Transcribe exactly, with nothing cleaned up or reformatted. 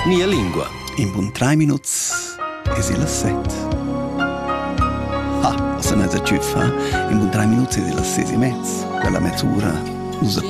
Nia lingua. In bun drei minuts es il set. Ah, was è mezza ciuffa? In bun drei minuts es il ses e mezz. Quella mezz'ora usa